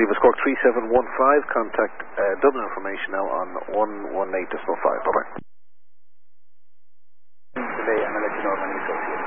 Davis Cork 3715, contact Dublin information now on 118.5. Bye-bye. Today, I'm going to let you know when you